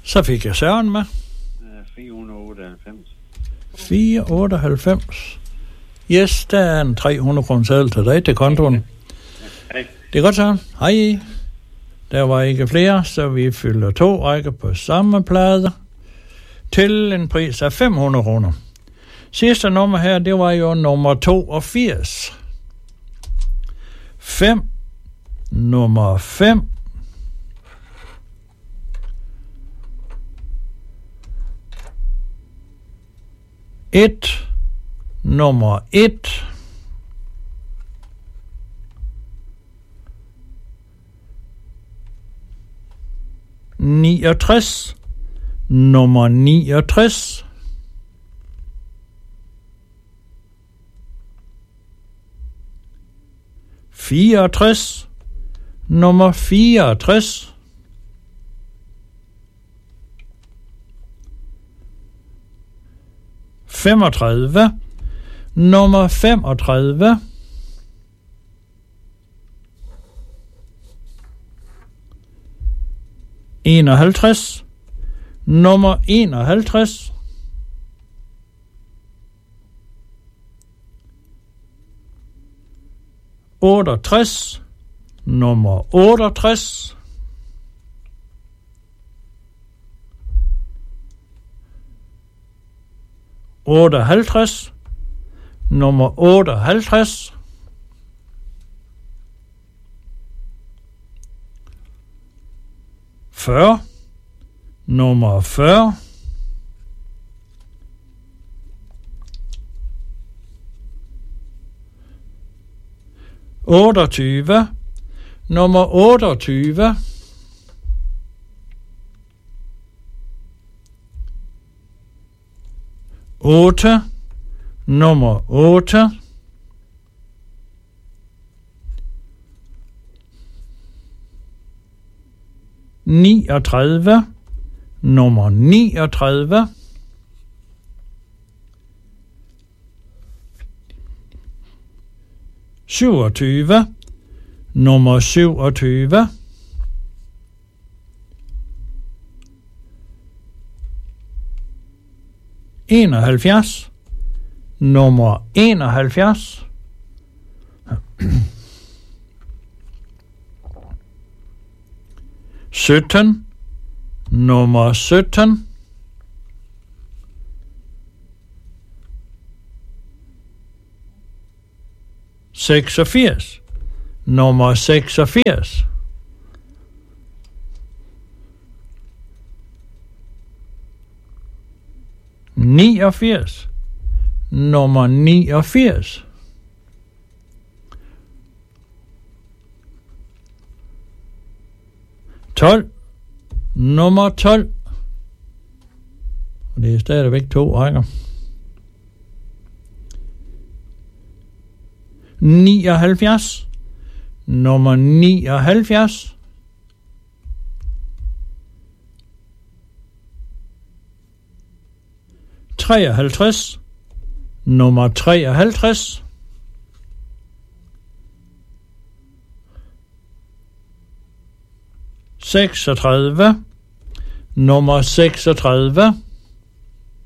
Så fik jeg Søren med. 498. 498. Yes, der er en 300 kroner seddel til dig til kontoen. Hej. Det er godt, Søren. Hej. Der var ikke flere, så vi fylder 2 rækker på samme plade til en pris af 500 kroner. Sidste nummer her, det var jo nummer 82. 5. Nummer 5. Nummer 1. 69. Nummer 69. 64. Nummer 64. 35. Nummer 35. 51. Nummer 51. 68. Nummer 68. 58. Nummer 58. 40. Nummer 40. 28. Nummer 28. 8. Nummer 8. 39. Nummer 39. 27. Nummer 27. 71. Nummer 71. 17. Nummer 17. 86. Nummer 86. 89. Nummer 89. 12. Nummer 12. Og det er stadigvæk 2 rækker. 79. Nummer 79. 53. Nummer 53. 36. Nummer 36.